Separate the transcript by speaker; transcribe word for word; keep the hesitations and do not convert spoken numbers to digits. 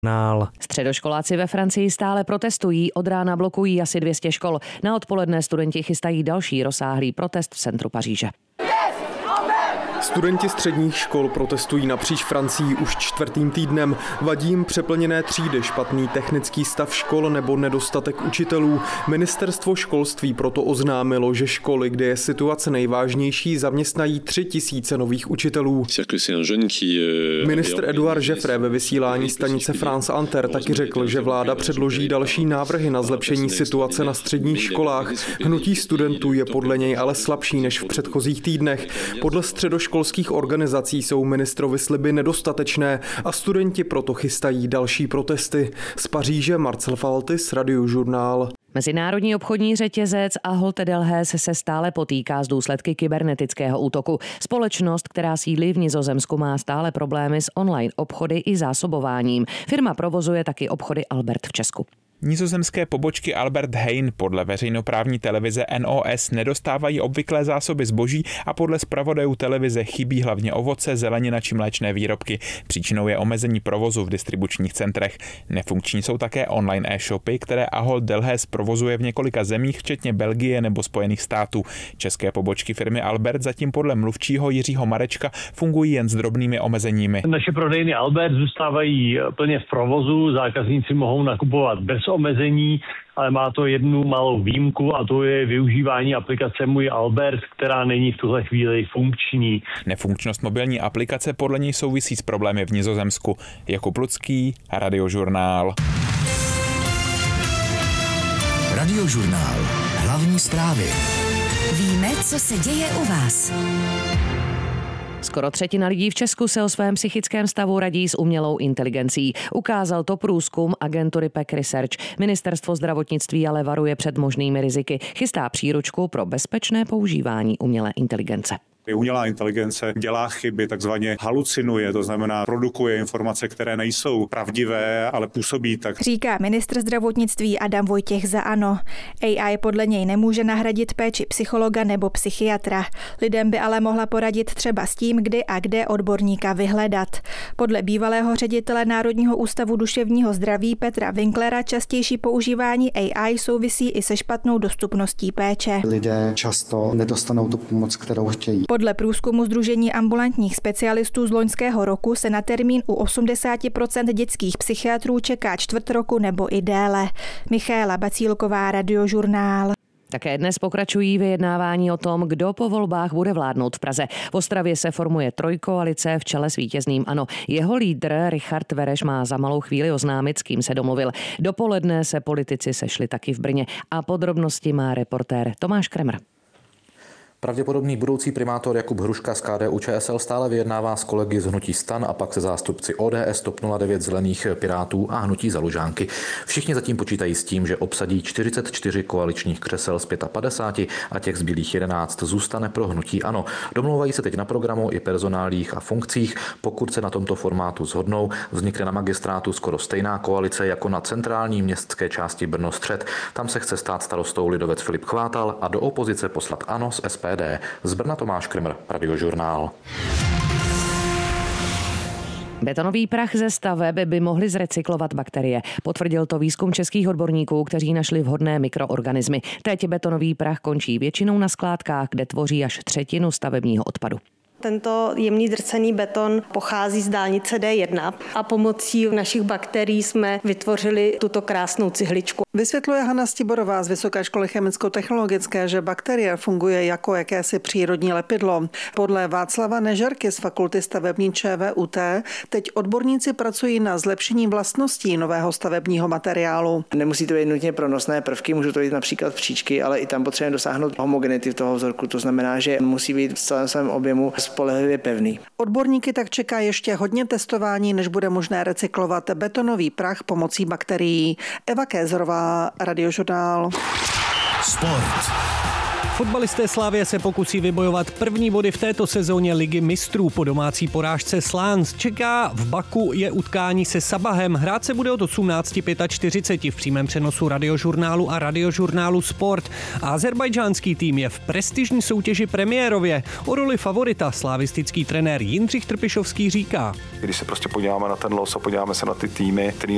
Speaker 1: Středoškoláci ve Francii stále protestují, od rána blokují asi dvě stě škol. Na odpoledne studenti chystají další rozsáhlý protest v centru Paříže.
Speaker 2: Studenti středních škol protestují napříč Francií už čtvrtým týdnem. Vadí jim přeplněné třídy, špatný technický stav škol nebo nedostatek učitelů. Ministerstvo školství proto oznámilo, že školy, kde je situace nejvážnější, zaměstnají tři tisíce nových učitelů. Ministr Edouard Jeffrey ve vysílání stanice France Inter taky řekl, že vláda předloží další návrhy na zlepšení situace na středních školách. Hnutí studentů je podle něj ale slabší než v předchozích týdnech. Podle středoškolských organizací jsou ministrovy sliby nedostatečné a studenti proto chystají další protesty. Z Paříže Marcel Faltis, Radiožurnál.
Speaker 1: Mezinárodní obchodní řetězec Ahold Delhaize se stále potýká s důsledky kybernetického útoku. Společnost, která sídlí v Nizozemsku, má stále problémy s online obchody i zásobováním. Firma provozuje taky obchody Albert v Česku.
Speaker 3: Nizozemské pobočky Albert Heijn podle veřejnoprávní televize N O S nedostávají obvyklé zásoby zboží a podle zpravodajů televize chybí hlavně ovoce, zelenina či mléčné výrobky. Příčinou je omezení provozu v distribučních centrech. Nefunkční jsou také online e-shopy, které Ahold Delhaize provozuje v několika zemích, včetně Belgie nebo Spojených států. České pobočky firmy Albert zatím podle mluvčího Jiřího Marečka fungují jen s drobnými omezeními.
Speaker 4: Naše prodejny Albert zůstávají plně v provozu, zákazníci mohou nakupovat bez omezení, ale má to jednu malou výjimku a to je využívání aplikace Můj Albert, která není v tuhle chvíli funkční.
Speaker 3: Nefunkčnost mobilní aplikace podle něj souvisí s problémy v Nizozemsku. Jakub Lucký, Radiožurnál.
Speaker 5: Radiožurnál. Hlavní zprávy. Víme, co se děje u vás.
Speaker 1: Skoro třetina lidí v Česku se o svém psychickém stavu radí s umělou inteligencí. Ukázal to průzkum agentury P E C Research. Ministerstvo zdravotnictví ale varuje před možnými riziky. Chystá příručku pro bezpečné používání umělé inteligence.
Speaker 6: Umělá inteligence dělá chyby, takzvaně halucinuje, to znamená produkuje informace, které nejsou pravdivé, ale působí tak.
Speaker 7: Říká ministr zdravotnictví Adam Vojtěch za ANO. A I podle něj nemůže nahradit péči psychologa nebo psychiatra. Lidem by ale mohla poradit třeba s tím, kdy a kde odborníka vyhledat. Podle bývalého ředitele Národního ústavu duševního zdraví Petra Winklera častější používání A I souvisí i se špatnou dostupností péče.
Speaker 8: Lidé často nedostanou tu pomoc, kterou chtějí.
Speaker 7: Podle průzkumu Sdružení ambulantních specialistů z loňského roku se na termín u osmdesát procent dětských psychiatrů čeká čtvrt roku nebo i déle. Michaela Bacílková, Radiožurnál.
Speaker 1: Také dnes pokračují vyjednávání o tom, kdo po volbách bude vládnout v Praze. V Ostravě se formuje trojkoalice v čele s vítězným ANO. Jeho lídr Richard Vereš má za malou chvíli oznámit, s kým se domluvil. Dopoledne se politici sešli taky v Brně a podrobnosti má reportér Tomáš Kremr.
Speaker 9: Pravděpodobný budoucí primátor Jakub Hruška z K D U Č S L stále vyjednává s kolegy z hnutí STAN a pak se zástupci O D S, TOP nula devět, Zelených, Pirátů a hnutí Za Lužánky. Všichni zatím počítají s tím, že obsadí čtyřicet čtyři koaličních křesel z padesát pět a těch zbylých jedenáct zůstane pro hnutí ANO. Domlouvají se teď na programu i personálích a funkcích. Pokud se na tomto formátu shodnou, vznikne na magistrátu skoro stejná koalice jako na centrální městské části Brno střed. Tam se chce stát starostou lidovec Filip Chvátal a do opozice poslat ANO z S P D. Z Brna Tomáš Kremr, Radiožurnál.
Speaker 1: Betonový prach ze staveb by mohly zrecyklovat bakterie. Potvrdil to výzkum českých odborníků, kteří našli vhodné mikroorganismy. Teď betonový prach končí většinou na skládkách, kde tvoří až třetinu stavebního odpadu.
Speaker 10: Tento jemný drcený beton pochází z dálnice D jedna a pomocí našich bakterií jsme vytvořili tuto krásnou cihličku.
Speaker 11: Vysvětluje Hana Stiborová z Vysoké školy chemicko-technologické, že bakterie funguje jako jakési přírodní lepidlo. Podle Václava Nežerky z Fakulty stavební Č V U T teď odborníci pracují na zlepšení vlastností nového stavebního materiálu.
Speaker 12: Nemusí to být nutně pronosné prvky, můžou to být například příčky, ale i tam potřebujeme dosáhnout homogenity toho vzorku. To znamená, že musí být v celém svém objemu spolehlivě pevný.
Speaker 11: Odborníky tak čeká ještě hodně testování, než bude možné recyklovat betonový prach pomocí bakterií. Eva Kézerová, Radiožurnál.
Speaker 5: Sport.
Speaker 13: Fotbalisté Slavie se pokusí vybojovat první body v této sezóně Ligy mistrů po domácí porážce Slánsk. Čeká v Baku je utkání se Sabahem. Hrát se bude od osmnáct čtyřicet pět v přímém přenosu Radiožurnálu a Radiožurnálu Sport. Azerbajdžánský tým je v prestižní soutěži premiérově. O roli favorita slavistický trenér Jindřich Trpišovský říká:
Speaker 14: Když se prostě podíváme na ten los a podíváme se na ty týmy, který